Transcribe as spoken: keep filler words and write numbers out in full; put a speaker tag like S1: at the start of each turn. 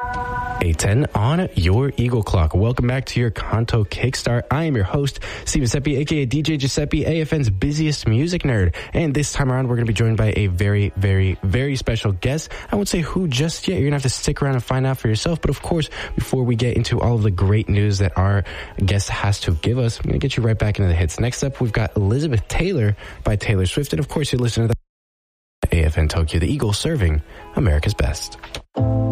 S1: eight ten on your Eagle Clock. Welcome back to your Kanto Kickstart. I am your host, Steven Seppi, aka D J Giuseppe, A F N's busiest music nerd. And this time around, we're going to be joined by a very, very, very special guest. I won't say who just yet. You're going to have to stick around and find out for yourself. But of course, before we get into all of the great news that our guest has to give us, I'm going to get you right back into the hits. Next up, we've got Elizabeth Taylor by Taylor Swift. And of course, you're listening to the A F N Tokyo, the Eagle serving America's best.